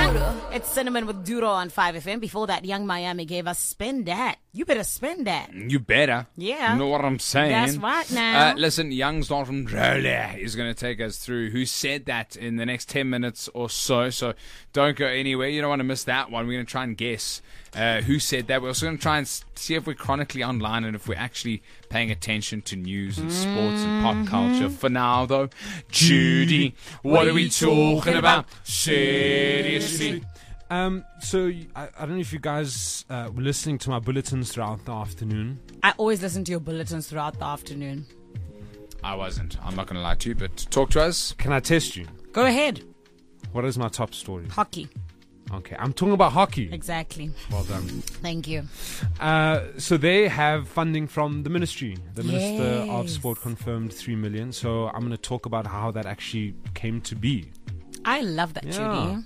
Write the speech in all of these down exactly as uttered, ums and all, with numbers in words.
It's Cinnamon with Duro on five F M. Before that, Young Miami gave us Spend That. You better spend that. You better. Yeah. You know what I'm saying? That's right now. Uh, listen, Young Star from Drole is going to take us through Who Said That in the next ten minutes or so. So don't go anywhere. You don't want to miss that one. We're going to try and guess uh, who said that. We're also going to try and see if we're chronically online and if we're actually paying attention to news and sports and pop culture. For now, though, Judy, what are we talking about? Seriously. Um, so I, I don't know if you guys uh, were listening to my bulletins throughout the afternoon. I always listen to your bulletins throughout the afternoon. I wasn't. I'm not going to lie to you, but talk to us. Can I test you? Go ahead. What is my top story? Hockey. Okay, I'm talking about hockey. Exactly. Well done. Thank you. Uh, so they have funding from the ministry. The Minister of Yes. Sport confirmed three million. So I'm going to talk about how that actually came to be. I love that, Yeah. Judy.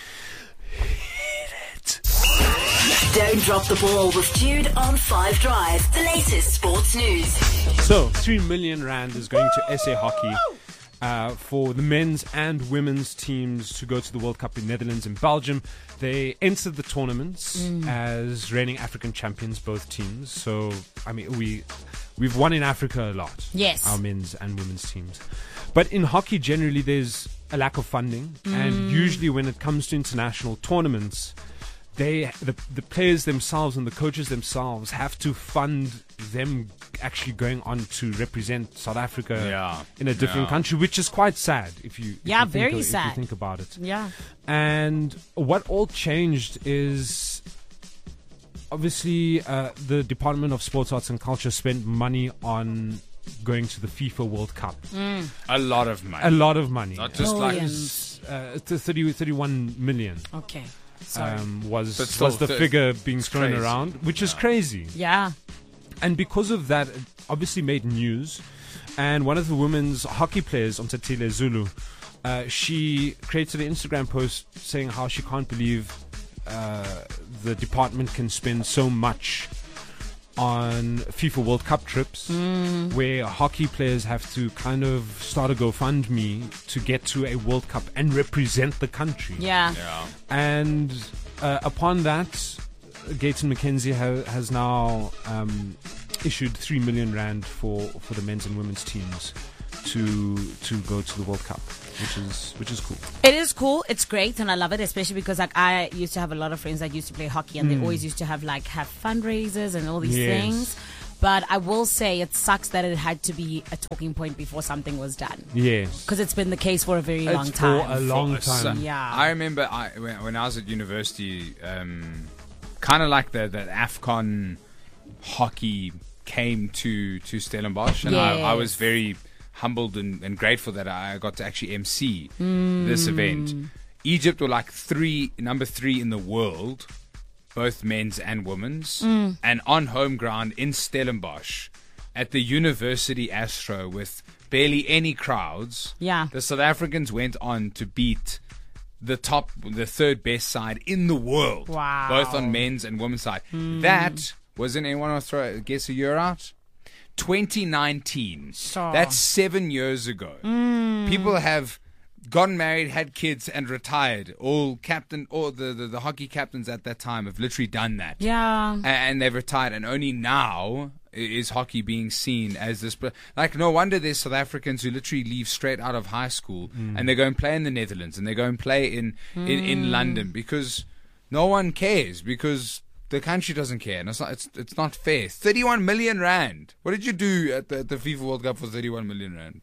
Don't drop the ball with Jude on five Drive, the latest sports news. So three million rand is going to S A Hockey uh, for the men's and women's teams to go to the World Cup in Netherlands and Belgium. They entered the tournaments Mm. as reigning African champions, both teams. So I mean, we we've won in Africa a lot. Yes. Our men's and women's teams. But in hockey, generally, there's a lack of funding, and usually when it comes to international tournaments, they the, the players themselves and the coaches themselves have to fund them actually going on to represent South Africa Yeah. in a different Yeah. country, which is quite sad if you if Yeah, you think very of- if sad. you think about it. Yeah. And what all changed is obviously uh, the Department of Sports, Arts and Culture spent money on going to the FIFA World Cup. A lot of money. A lot of money. Not just like... Billions. Uh, to thirty, thirty-one million Okay. Sorry. um, was, But still, was the th- figure being it's thrown crazy. around, which is Yeah. crazy. yeah. And because of that, it obviously made news. And one of the women's hockey players, Omtatile Zulu, uh, she created an Instagram post saying how she can't believe uh, the department can spend so much on FIFA World Cup trips, where hockey players have to kind of start a GoFundMe to get to a World Cup and represent the country. Yeah. Yeah. And uh, upon that, Gayton McKenzie ha- has now um, issued three million rand for, for the men's and women's teams to to go to the World Cup, which is which is cool. It is cool. It's great, and I love it, especially because like I used to have a lot of friends that used to play hockey, and they always used to have like have fundraisers and all these Yes. things. But I will say it sucks that it had to be a talking point before something was done, Yes. because it's been the case for a very long It's time. for a long So, time. Yeah. I remember I, when, when I was at university, um, kind of like the, the AFCON hockey came to, to Stellenbosch, and I, I was Yes. very humbled and, and grateful that I got to actually M C this event. Egypt were like three, number three in the world, both men's and women's, and on home ground in Stellenbosch at the University Astro with barely any crowds. Yeah. The South Africans went on to beat the top, the third best side in the world. Wow. Both on men's and women's side. That wasn't anyone want to throw guess a year out? twenty nineteen. Sure. That's seven years ago. People have gotten married, had kids, and retired. All captain, all the, the, the hockey captains at that time have literally done that. Yeah. A- And they've retired, and only now i- is hockey being seen as this. pl- Like, no wonder there's South Africans who literally leave straight out of high school and they go and play in the Netherlands and they go and play in, in, in London because no one cares, because the country doesn't care. And it's not, it's, it's not fair. thirty-one million rand. What did you do at the, at the FIFA World Cup for thirty-one million rand?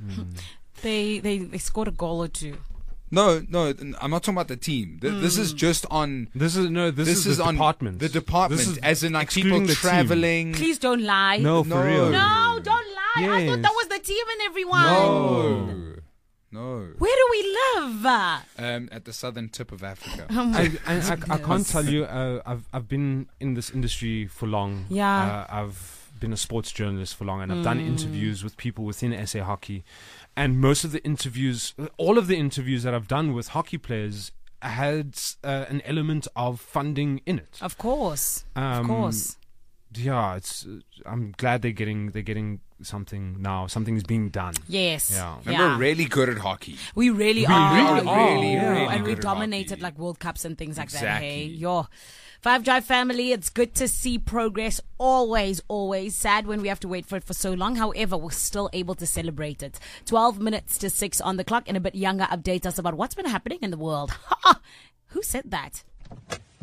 They, they they scored a goal or two. No, no, I'm not talking about the team. Th- This is just on. This is no. This, This, is, the on department. the department, This is as in like excluding people the team. traveling. Please don't lie. No, for No. real. No, don't lie. I thought Yes. that was the team and everyone. No, no. Where do we live? Um, at the southern tip of Africa. I, I, I, I can't tell you. Uh, I've I've been in this industry for long. Yeah. Uh, I've been a sports journalist for long, and I've done interviews with people within S A Hockey, and most of the interviews, all of the interviews that I've done with hockey players had uh, an element of funding in it. Of course. Um, of course. yeah, it's. Uh, I'm glad they're getting they're getting something now. Something is being done. Yes. Yeah. And yeah. we're really good at hockey. We really We are. really Ooh, are. Really, really and we good at dominated hockey. like World Cups and things like that. Exactly. Hey, yo. Five Drive family, it's good to see progress. Always, always. Sad when we have to wait for it for so long. However, we're still able to celebrate it. twelve minutes to six on the clock. And a bit younger, update us about what's been happening in the world. Who said that?